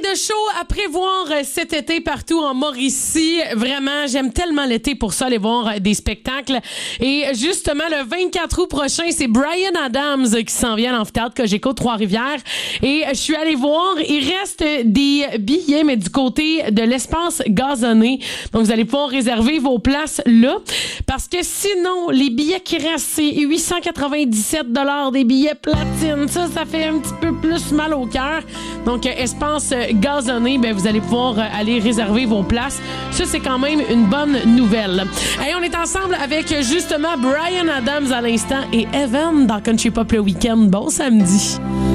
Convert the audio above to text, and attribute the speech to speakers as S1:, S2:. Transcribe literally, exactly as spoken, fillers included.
S1: de show à prévoir cet été partout en Mauricie. Vraiment, j'aime tellement l'été pour ça, aller voir des spectacles. Et justement, le vingt-quatre août prochain, c'est Bryan Adams qui s'en vient à l'amphithéâtre Cogeco Trois-Rivières. Et je suis allée voir, il reste des billets, mais du côté de l'espace gazonné. Donc, vous allez pouvoir réserver vos places là. Parce que sinon, les billets qui restent, c'est huit cent quatre-vingt-dix-sept dollars des billets platine. Ça, ça fait un petit peu plus mal au cœur. Donc, euh, espace euh, gazonné, ben, vous allez pouvoir euh, aller réserver vos places. Ça, c'est quand même une bonne nouvelle. Hey, on est ensemble avec justement Bryan Adams à l'instant et Evan dans Country Pop le Week-end. Bon samedi.